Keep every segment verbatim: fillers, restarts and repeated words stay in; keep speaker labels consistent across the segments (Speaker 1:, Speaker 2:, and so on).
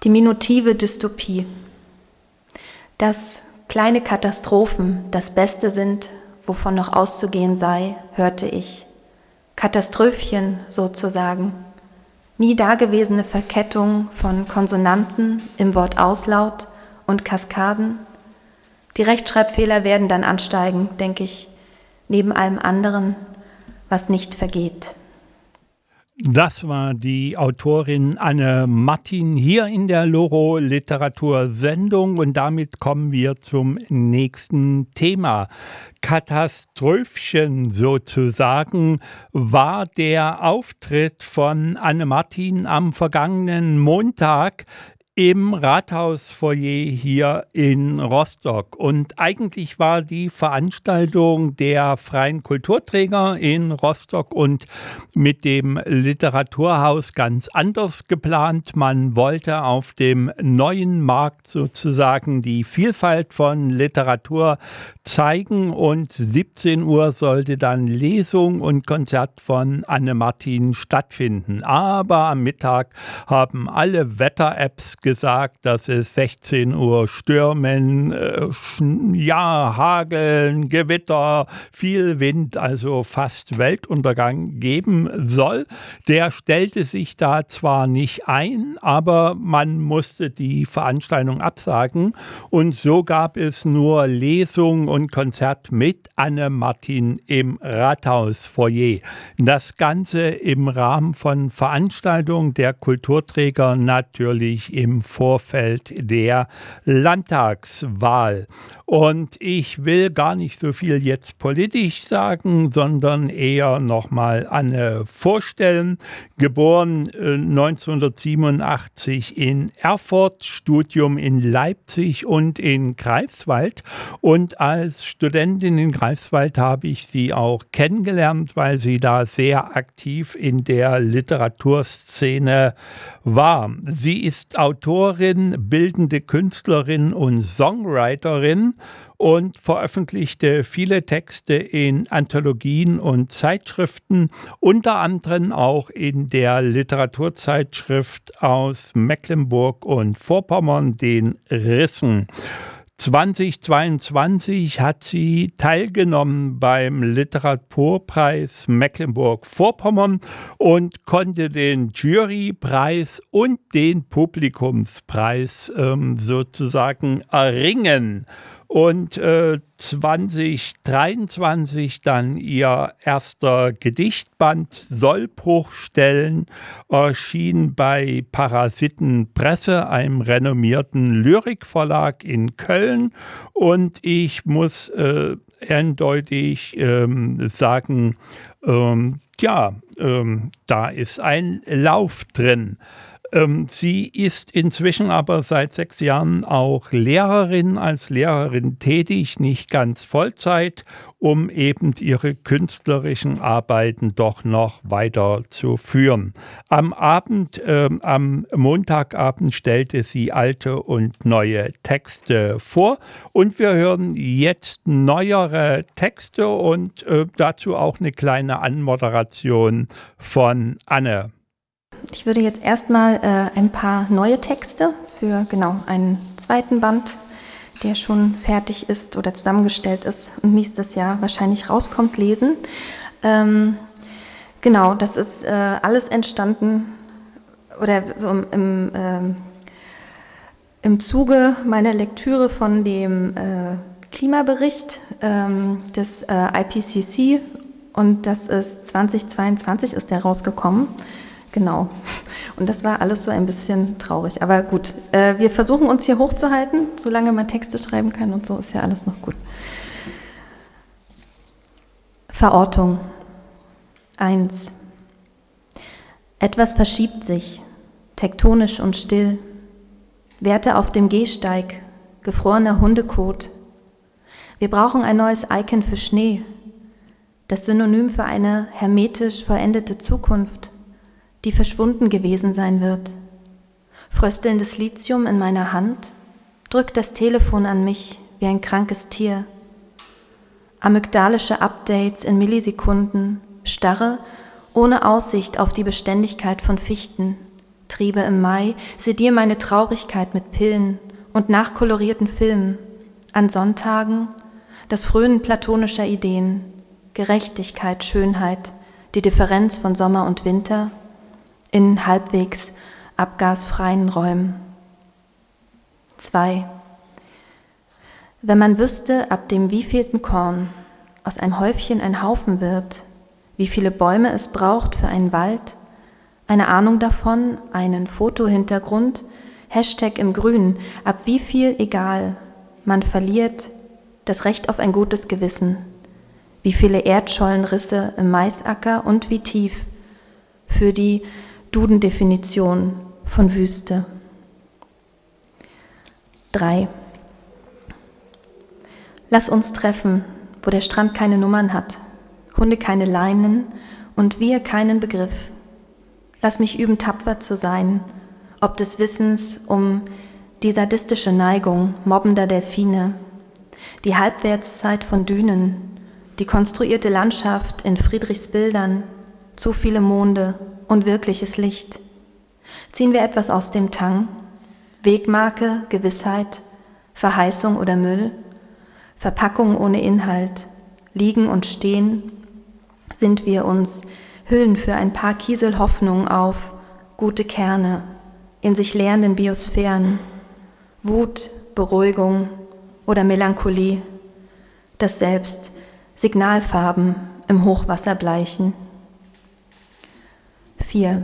Speaker 1: Diminutive Dystopie. Dass kleine Katastrophen das Beste sind, wovon noch auszugehen sei, hörte ich. Katastrophchen sozusagen. Nie dagewesene Verkettung von Konsonanten im Wort Auslaut und Kaskaden. Die Rechtschreibfehler werden dann ansteigen, denke ich, neben allem anderen, was nicht vergeht.
Speaker 2: Das war die Autorin Anne Martin hier in der Loro Literatursendung und damit kommen wir zum nächsten Thema. Katastrophchen sozusagen war der Auftritt von Anne Martin am vergangenen Montag im Rathausfoyer hier in Rostock. Und eigentlich war die Veranstaltung der Freien Kulturträger in Rostock und mit dem Literaturhaus ganz anders geplant. Man wollte auf dem neuen Markt sozusagen die Vielfalt von Literatur zeigen und siebzehn Uhr sollte dann Lesung und Konzert von Anne Martin stattfinden. Aber am Mittag haben alle Wetter-Apps gesagt, dass es sechzehn Uhr Stürmen, äh, ja, Hageln, Gewitter, viel Wind, also fast Weltuntergang geben soll. Der stellte sich da zwar nicht ein, aber man musste die Veranstaltung absagen und so gab es nur Lesung und Konzert mit Anne Martin im Rathausfoyer. Das Ganze im Rahmen von Veranstaltungen der Kulturträger natürlich im Vorfeld der Landtagswahl. Und ich will gar nicht so viel jetzt politisch sagen, sondern eher nochmal Anne vorstellen. Geboren äh, neunzehnhundertsiebenundachtzig in Erfurt, Studium in Leipzig und in Greifswald. Und als Studentin in Greifswald habe ich sie auch kennengelernt, weil sie da sehr aktiv in der Literaturszene war. Sie ist Autorin, bildende Künstlerin und Songwriterin und veröffentlichte viele Texte in Anthologien und Zeitschriften, unter anderem auch in der Literaturzeitschrift aus Mecklenburg und Vorpommern, den Rissen. zweitausendzweiundzwanzig hat sie teilgenommen beim Literaturpreis Mecklenburg-Vorpommern und konnte den Jurypreis und den Publikumspreis ähm, sozusagen erringen. Und äh, zweitausenddreiundzwanzig dann ihr erster Gedichtband Sollbruchstellen erschien bei Parasiten Presse, einem renommierten Lyrikverlag in Köln. Und ich muss äh, eindeutig ähm, sagen, ähm, ja, ähm, da ist ein Lauf drin. Sie ist inzwischen aber seit sechs Jahren auch Lehrerin, als Lehrerin tätig, nicht ganz Vollzeit, um eben ihre künstlerischen Arbeiten doch noch weiterzuführen. Am Abend, äh, am Montagabend stellte sie alte und neue Texte vor und wir hören jetzt neuere Texte und äh, dazu auch eine kleine Anmoderation von Anne.
Speaker 1: Ich würde jetzt erstmal äh, ein paar neue Texte für genau einen zweiten Band, der schon fertig ist oder zusammengestellt ist und nächstes Jahr wahrscheinlich rauskommt, lesen. Ähm, genau, das ist äh, alles entstanden oder so im, im, äh, im Zuge meiner Lektüre von dem äh, Klimabericht äh, des äh, I P C C und das ist zweitausendzweiundzwanzig ist der rausgekommen. Genau. Und das war alles so ein bisschen traurig. Aber gut, äh, wir versuchen uns hier hochzuhalten, solange man Texte schreiben kann und so ist ja alles noch gut. Verortung. eins. Etwas verschiebt sich, tektonisch und still. Werte auf dem Gehsteig, gefrorener Hundekot. Wir brauchen ein neues Icon für Schnee, das Synonym für eine hermetisch vollendete Zukunft, die verschwunden gewesen sein wird. Fröstelndes Lithium in meiner Hand drückt das Telefon an mich wie ein krankes Tier. Amygdalische Updates in Millisekunden, Starre ohne Aussicht auf die Beständigkeit von Fichten, Triebe im Mai, sedier meine Traurigkeit mit Pillen und nachkolorierten Filmen. An Sonntagen das Frönen platonischer Ideen, Gerechtigkeit, Schönheit, die Differenz von Sommer und Winter in halbwegs abgasfreien Räumen. zwei. Wenn man wüsste, ab dem wievielten Korn aus einem Häufchen ein Haufen wird, wie viele Bäume es braucht für einen Wald, eine Ahnung davon, einen Fotohintergrund, Hashtag im Grün, ab wie viel egal, man verliert das Recht auf ein gutes Gewissen, wie viele Erdschollenrisse im Maisacker und wie tief für die Duden-Definition von Wüste. drei. Lass uns treffen, wo der Strand keine Nummern hat, Hunde keine Leinen und wir keinen Begriff. Lass mich üben, tapfer zu sein, ob des Wissens um die sadistische Neigung mobbender Delfine, die Halbwertszeit von Dünen, die konstruierte Landschaft in Friedrichs Bildern, zu viele Monde und wirkliches Licht. Ziehen wir etwas aus dem Tang? Wegmarke, Gewissheit, Verheißung oder Müll? Verpackung ohne Inhalt, liegen und stehen, sind wir uns, hüllen für ein paar Kiesel Hoffnung auf gute Kerne, in sich leerenden Biosphären, Wut, Beruhigung oder Melancholie, das Selbst, Signalfarben im Hochwasser bleichen. vier.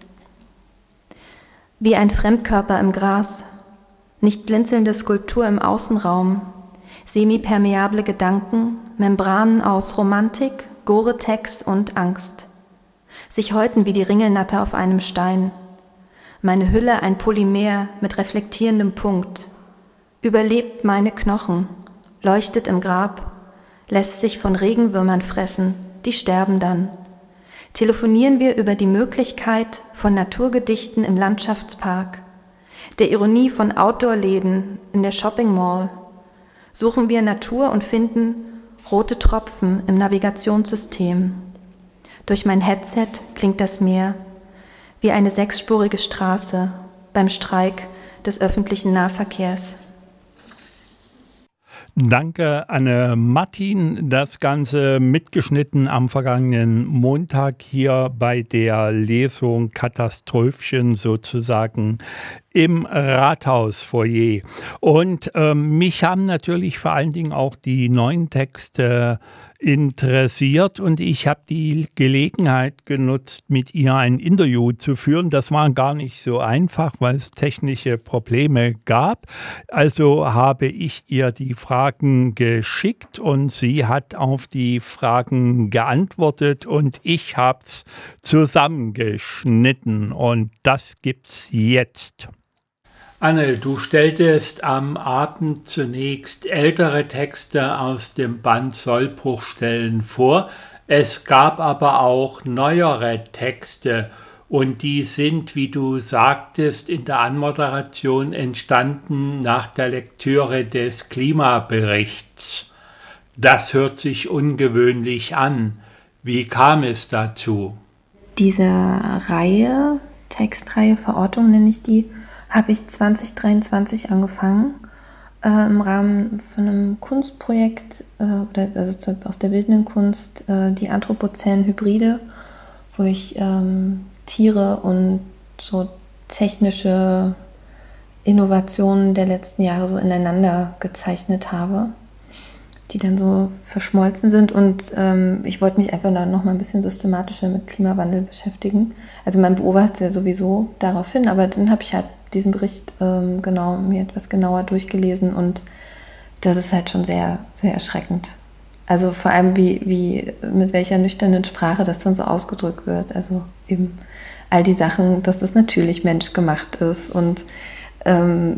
Speaker 1: Wie ein Fremdkörper im Gras, nicht blinzelnde Skulptur im Außenraum, semipermeable Gedanken, Membranen aus Romantik, Gore-Tex und Angst. Sich häuten wie die Ringelnatter auf einem Stein. Meine Hülle ein Polymer mit reflektierendem Punkt. Überlebt meine Knochen, leuchtet im Grab, lässt sich von Regenwürmern fressen, die sterben dann. Telefonieren wir über die Möglichkeit von Naturgedichten im Landschaftspark, der Ironie von Outdoor-Läden in der Shopping Mall. Suchen wir Natur und finden rote Tropfen im Navigationssystem. Durch mein Headset klingt das Meer wie eine sechsspurige Straße beim Streik des öffentlichen Nahverkehrs.
Speaker 2: Danke, Anne Martin. Das Ganze mitgeschnitten am vergangenen Montag hier bei der Lesung Katastrophchen sozusagen im Rathausfoyer. Und ähm, mich haben natürlich vor allen Dingen auch die neuen Texte interessiert und ich habe die Gelegenheit genutzt, mit ihr ein Interview zu führen. Das war gar nicht so einfach, weil es technische Probleme gab. Also habe ich ihr die Fragen geschickt und sie hat auf die Fragen geantwortet und ich habe es zusammengeschnitten und das gibt's jetzt. Anne, du stelltest am Abend zunächst ältere Texte aus dem Band Sollbruchstellen vor. Es gab aber auch neuere Texte und die sind, wie du sagtest, in der Anmoderation entstanden nach der Lektüre des Klimaberichts. Das hört sich ungewöhnlich an. Wie kam es dazu?
Speaker 1: Diese Reihe, Textreihe, Verortung nenne ich die, habe ich zwanzig dreiundzwanzig angefangen, äh, im Rahmen von einem Kunstprojekt, äh, oder, also zu, aus der bildenden Kunst, äh, die anthropozänen Hybride, wo ich ähm, Tiere und so technische Innovationen der letzten Jahre so ineinander gezeichnet habe, die dann so verschmolzen sind. Und ähm, ich wollte mich einfach da noch mal ein bisschen systematischer mit Klimawandel beschäftigen. Also man beobachtet ja sowieso darauf hin, aber dann habe ich halt diesen Bericht ähm, genau mir etwas genauer durchgelesen und das ist halt schon sehr, sehr erschreckend. Also vor allem wie, wie mit welcher nüchternen Sprache das dann so ausgedrückt wird. Also eben all die Sachen, dass das natürlich menschgemacht ist und ähm,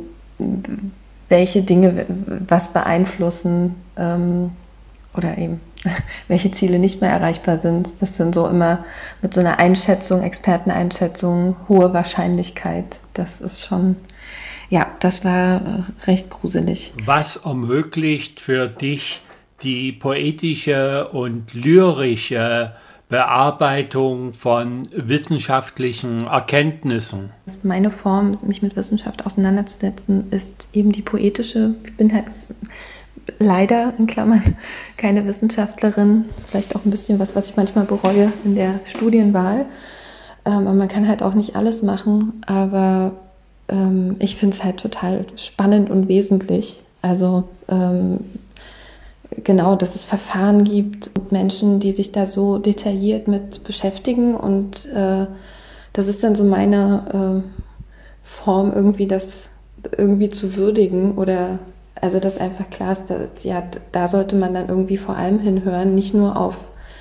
Speaker 1: welche Dinge was beeinflussen ähm, oder eben welche Ziele nicht mehr erreichbar sind. Das sind so immer mit so einer Einschätzung, Experteneinschätzung, hohe Wahrscheinlichkeit. Das ist schon, ja, das war recht gruselig.
Speaker 2: Was ermöglicht für dich die poetische und lyrische Bearbeitung von wissenschaftlichen Erkenntnissen?
Speaker 1: Meine Form, mich mit Wissenschaft auseinanderzusetzen, ist eben die poetische. Ich bin halt leider, in Klammern, keine Wissenschaftlerin. Vielleicht auch ein bisschen was, was ich manchmal bereue in der Studienwahl. Ähm, aber man kann halt auch nicht alles machen. Aber ähm, ich finde es halt total spannend und wesentlich. Also ähm, genau, dass es Verfahren gibt und Menschen, die sich da so detailliert mit beschäftigen. Und äh, das ist dann so meine äh, Form, irgendwie das irgendwie zu würdigen oder also dass einfach klar ist, dass, ja, da sollte man dann irgendwie vor allem hinhören, nicht nur auf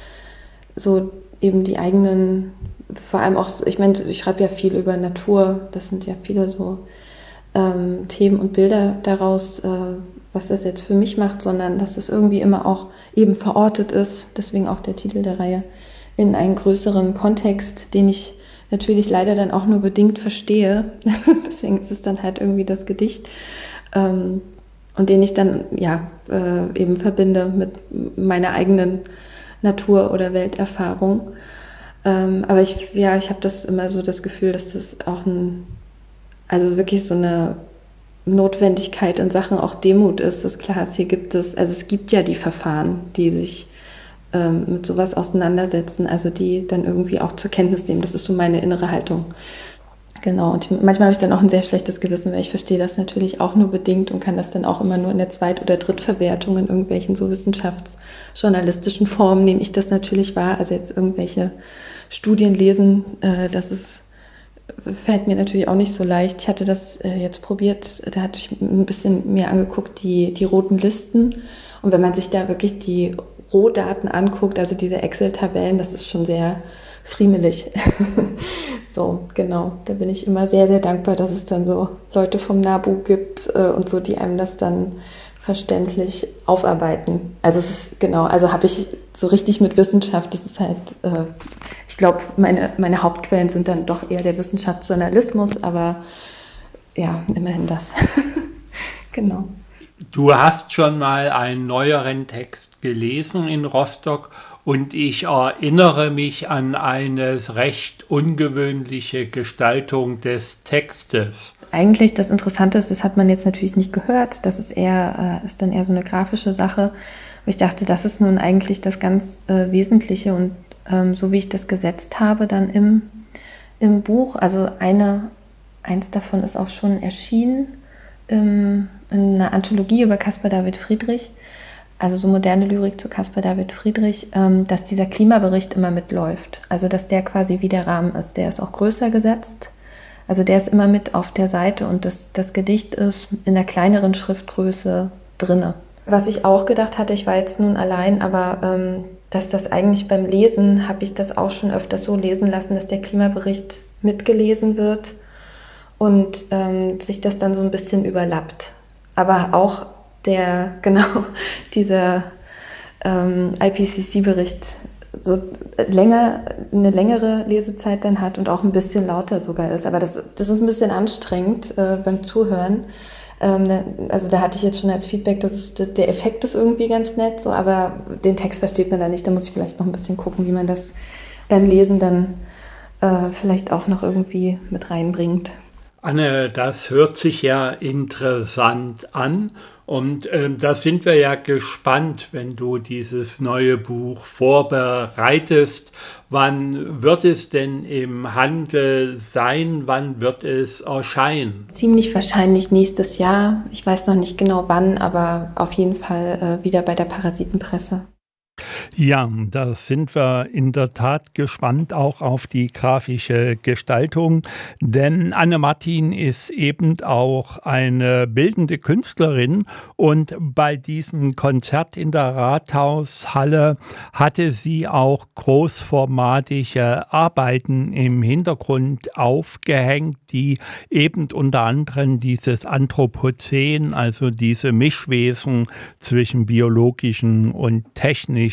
Speaker 1: so eben die eigenen, vor allem auch, ich meine, ich schreibe ja viel über Natur, das sind ja viele so ähm, Themen und Bilder daraus, äh, was das jetzt für mich macht, sondern dass es irgendwie immer auch eben verortet ist, deswegen auch der Titel der Reihe, in einen größeren Kontext, den ich natürlich leider dann auch nur bedingt verstehe, deswegen ist es dann halt irgendwie das Gedicht, ähm, und den ich dann ja äh, eben verbinde mit meiner eigenen Natur- oder Welterfahrung. Ähm, aber ich, ja, ich habe das immer so das Gefühl, dass das auch ein, also wirklich so eine Notwendigkeit in Sachen auch Demut ist. Das klar ist, hier gibt es, also es gibt ja die Verfahren, die sich ähm, mit sowas auseinandersetzen, also die dann irgendwie auch zur Kenntnis nehmen. Das ist so meine innere Haltung. Genau, und manchmal habe ich dann auch ein sehr schlechtes Gewissen, weil ich verstehe das natürlich auch nur bedingt und kann das dann auch immer nur in der Zweit- oder Drittverwertung in irgendwelchen so wissenschaftsjournalistischen Formen nehme ich das natürlich wahr. Also jetzt irgendwelche Studien lesen, äh, das ist, fällt mir natürlich auch nicht so leicht. Ich hatte das äh, jetzt probiert, da hatte ich ein bisschen mir angeguckt, die, die roten Listen. Und wenn man sich da wirklich die Rohdaten anguckt, also diese Excel-Tabellen, das ist schon sehr friemelig. So, genau. Da bin ich immer sehr, sehr dankbar, dass es dann so Leute vom NABU gibt äh, und so, die einem das dann verständlich aufarbeiten. Also es ist, genau, also habe ich so richtig mit Wissenschaft, das ist halt, äh, ich glaube, meine, meine Hauptquellen sind dann doch eher der Wissenschaftsjournalismus, aber ja, immerhin das. Genau.
Speaker 2: Du hast schon mal einen neueren Text gelesen in Rostock und ich erinnere mich an eine recht ungewöhnliche Gestaltung des Textes.
Speaker 1: Eigentlich das Interessante ist, das hat man jetzt natürlich nicht gehört, das ist eher, äh, ist dann eher so eine grafische Sache, wo ich dachte, das ist nun eigentlich das ganz äh, Wesentliche und ähm, so wie ich das gesetzt habe dann im, im Buch, also eine, eins davon ist auch schon erschienen, in einer Anthologie über Caspar David Friedrich, also so moderne Lyrik zu Caspar David Friedrich, dass dieser Klimabericht immer mitläuft. Also dass der quasi wie der Rahmen ist. Der ist auch größer gesetzt. Also der ist immer mit auf der Seite und das, das Gedicht ist in der kleineren Schriftgröße drinne. Was ich auch gedacht hatte, ich war jetzt nun allein, aber ähm, dass das eigentlich beim Lesen, habe ich das auch schon öfters so lesen lassen, dass der Klimabericht mitgelesen wird und ähm, sich das dann so ein bisschen überlappt. Aber auch der, genau, dieser ähm, I P C C-Bericht so länger, eine längere Lesezeit dann hat und auch ein bisschen lauter sogar ist. Aber das, das ist ein bisschen anstrengend äh, beim Zuhören. Ähm, also da hatte ich jetzt schon als Feedback, dass es, der Effekt ist irgendwie ganz nett, so, aber den Text versteht man da nicht. Da muss ich vielleicht noch ein bisschen gucken, wie man das beim Lesen dann äh, vielleicht auch noch irgendwie mit reinbringt.
Speaker 2: Anne, das hört sich ja interessant an und äh, da sind wir ja gespannt, wenn du dieses neue Buch vorbereitest. Wann wird es denn im Handel sein? Wann wird es erscheinen?
Speaker 1: Ziemlich wahrscheinlich nächstes Jahr. Ich weiß noch nicht genau wann, aber auf jeden Fall äh, wieder bei der Parasitenpresse.
Speaker 2: Ja, da sind wir in der Tat gespannt auch auf die grafische Gestaltung, denn Anne Martin ist eben auch eine bildende Künstlerin und bei diesem Konzert in der Rathaushalle hatte sie auch großformatige Arbeiten im Hintergrund aufgehängt, die eben unter anderem dieses Anthropozän, also diese Mischwesen zwischen biologischen und technischen,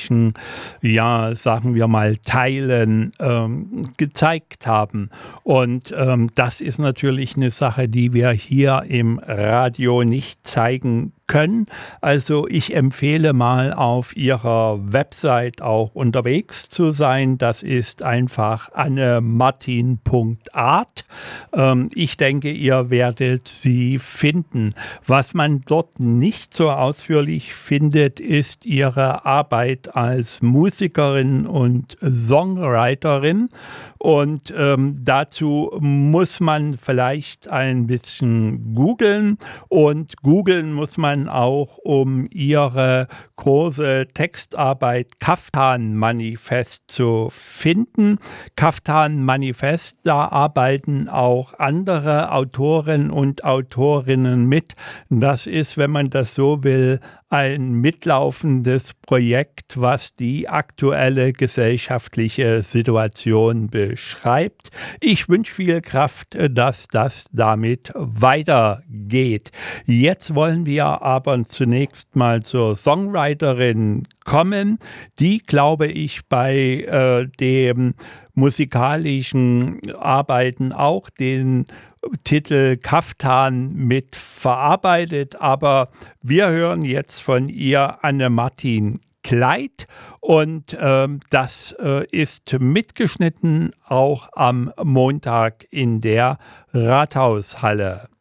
Speaker 2: ja, sagen wir mal, Teilen ähm, gezeigt haben. Und ähm, das ist natürlich eine Sache, die wir hier im Radio nicht zeigen können. können. Also ich empfehle mal auf ihrer Website auch unterwegs zu sein. Das ist einfach annemartin punkt art. Ähm, ich denke, ihr werdet sie finden. Was man dort nicht so ausführlich findet, ist ihre Arbeit als Musikerin und Songwriterin. Und ähm, dazu muss man vielleicht ein bisschen googeln. Und googeln muss man auch, um ihre große Textarbeit Kaftan-Manifest zu finden. Kaftan-Manifest, da arbeiten auch andere Autoren und Autorinnen mit. Das ist, wenn man das so will, ein mitlaufendes Projekt, was die aktuelle gesellschaftliche Situation beschreibt. Ich wünsche viel Kraft, dass das damit weitergeht. Jetzt wollen wir aber zunächst mal zur Songwriterin kommen, die, glaube ich, bei äh, dem musikalischen Arbeiten auch den Titel Kaftan mit verarbeitet, aber wir hören jetzt von ihr Annemartin Kleid und ähm, das äh, ist mitgeschnitten auch am Montag in der Rathaushalle.